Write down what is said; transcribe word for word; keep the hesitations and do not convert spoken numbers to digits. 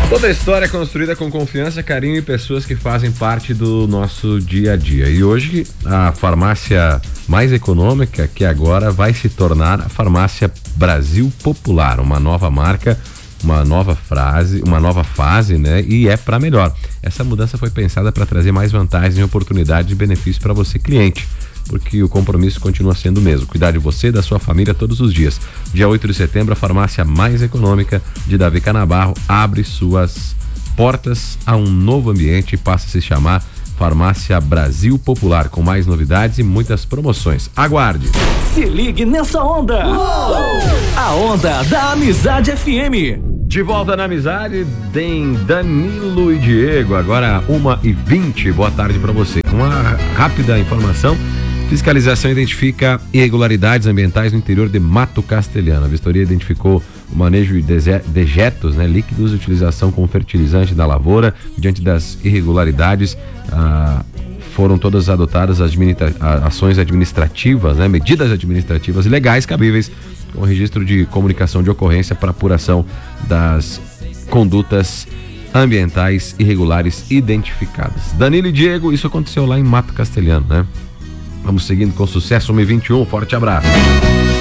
Toda a história é construída com confiança, carinho e pessoas que fazem parte do nosso dia a dia. E hoje a farmácia mais econômica, que agora vai se tornar a Farmácia Brasil Popular, uma nova marca, uma nova frase, uma nova fase, né? E é para melhor. Essa mudança foi pensada para trazer mais vantagens e oportunidades e benefícios para você, cliente, porque o compromisso continua sendo o mesmo, cuidar de você e da sua família todos os dias. Dia oito de setembro, a farmácia mais econômica de Davi Canabarro abre suas portas a um novo ambiente e passa a se chamar Farmácia Brasil Popular, com mais novidades e muitas promoções. Aguarde! Se ligue nessa onda! Uou! A onda da Amizade F M. De volta na Amizade, tem Danilo e Diego, agora uma e vinte. Boa tarde para você. Uma rápida informação: fiscalização identifica irregularidades ambientais no interior de Mato Castelhano. A vistoria identificou o manejo de dejetos, né, líquidos, utilização como fertilizante da lavoura. Diante das irregularidades, ah, foram todas adotadas as administra- ações administrativas, né, medidas administrativas legais cabíveis, com registro de comunicação de ocorrência para apuração das condutas ambientais irregulares identificadas. Danilo e Diego, isso aconteceu lá em Mato Castelhano, né? Vamos seguindo com sucesso, uma e vinte e um, forte abraço.